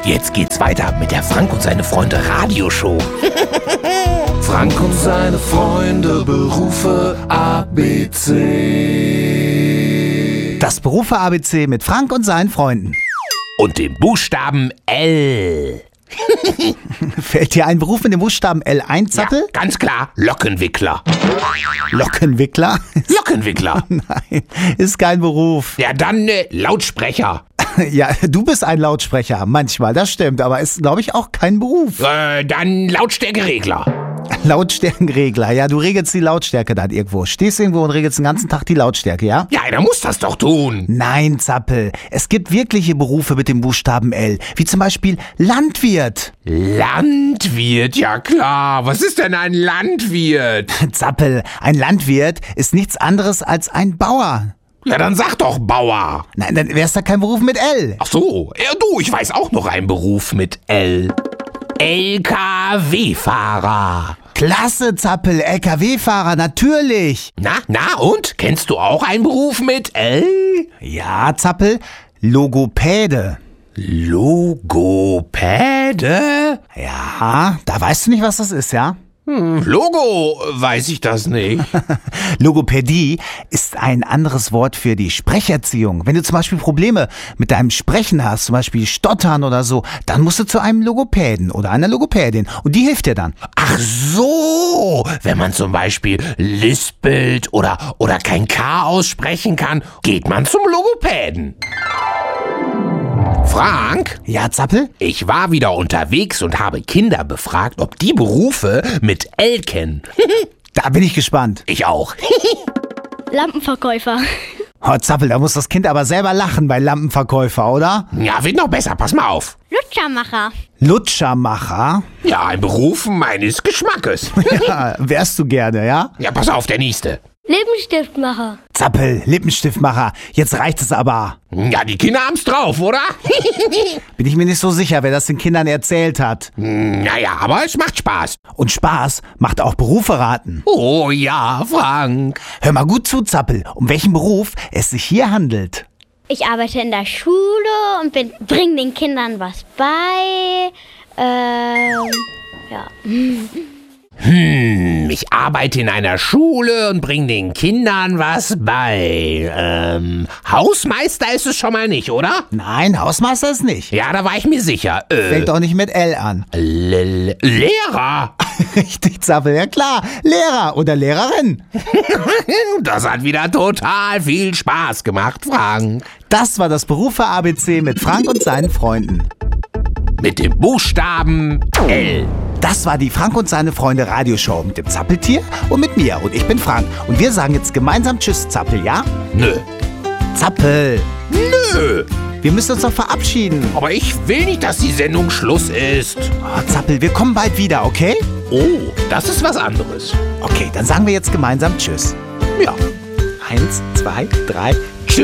Jetzt geht's weiter mit der Frank und seine Freunde Radioshow. Frank und seine Freunde, Berufe ABC. Das Berufe ABC mit Frank und seinen Freunden. Und dem Buchstaben L. Fällt dir ein Beruf mit dem Buchstaben L ein, Zappel? Ja, ganz klar, Lockenwickler. Lockenwickler? Lockenwickler. Nein, ist kein Beruf. Ja, dann Lautsprecher. Ja, du bist ein Lautsprecher. Manchmal, das stimmt, aber ist, glaube ich, auch kein Beruf. Dann Lautstärkeregler. Lautstärkenregler, ja, du regelst die Lautstärke dann irgendwo. Stehst irgendwo und regelst den ganzen Tag die Lautstärke, ja? Ja, einer muss das doch tun. Nein, Zappel, es gibt wirkliche Berufe mit dem Buchstaben L, wie zum Beispiel Landwirt. Landwirt, ja klar. Was ist denn ein Landwirt? Zappel, ein Landwirt ist nichts anderes als ein Bauer. Ja, dann sag doch Bauer. Nein, dann wär's da kein Beruf mit L. Ach so, ja du, ich weiß auch noch einen Beruf mit L. LKW-Fahrer. Klasse, Zappel, LKW-Fahrer, natürlich. Na und? Kennst du auch einen Beruf mit L? Ja, Zappel, Logopäde. Logopäde? Ja, da weißt du nicht, was das ist, ja? Logo, weiß ich das nicht. Logopädie ist ein anderes Wort für die Sprecherziehung. Wenn du zum Beispiel Probleme mit deinem Sprechen hast, zum Beispiel Stottern oder so, dann musst du zu einem Logopäden oder einer Logopädin und die hilft dir dann. Ach so, wenn man zum Beispiel lispelt oder kein K aussprechen kann, geht man zum Logopäden. Frank? Ja, Zappel? Ich war wieder unterwegs und habe Kinder befragt, ob die Berufe mit L kennen. Da bin ich gespannt. Ich auch. Lampenverkäufer. Oh, Zappel, da muss das Kind aber selber lachen bei Lampenverkäufer, oder? Ja, wird noch besser, pass mal auf. Lutschermacher. Lutschermacher? Ja, ein Beruf meines Geschmackes. Ja, wärst du gerne, ja? Ja, pass auf, der nächste. Lippenstiftmacher. Zappel, Lippenstiftmacher, jetzt reicht es aber. Ja, die Kinder haben's drauf, oder? Bin ich mir nicht so sicher, wer das den Kindern erzählt hat. Naja, aber es macht Spaß. Und Spaß macht auch Berufe raten. Oh ja, Frank. Hör mal gut zu, Zappel, um welchen Beruf es sich hier handelt. Ich arbeite in der Schule und bring den Kindern was bei. Ja. Ich arbeite in einer Schule und bringe den Kindern was bei. Hausmeister ist es schon mal nicht, oder? Nein, Hausmeister ist nicht. Ja, da war ich mir sicher. Fängt auch nicht mit L an. Lehrer. Richtig, Zappel, ja klar. Lehrer oder Lehrerin. Das hat wieder total viel Spaß gemacht, Frank. Das war das Berufe ABC mit Frank und seinen Freunden. Mit dem Buchstaben L. Das war die Frank und seine Freunde Radioshow mit dem Zappeltier und mit mir. Und ich bin Frank. Und wir sagen jetzt gemeinsam Tschüss, Zappel, ja? Nö. Zappel. Nö. Wir müssen uns doch verabschieden. Aber ich will nicht, dass die Sendung Schluss ist. Oh, Zappel, wir kommen bald wieder, okay? Oh, das ist was anderes. Okay, dann sagen wir jetzt gemeinsam Tschüss. Ja. 1, 2, 3.